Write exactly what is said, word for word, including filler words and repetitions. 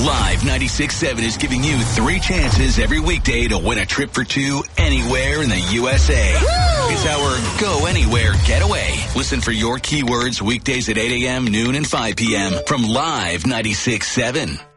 Live ninety-six point seven is giving you three chances every weekday to win a trip for two anywhere in the U S A. Woo! It's our Go Anywhere Getaway. Listen for your keywords weekdays at eight a.m., noon, and five p.m. from Live ninety-six point seven.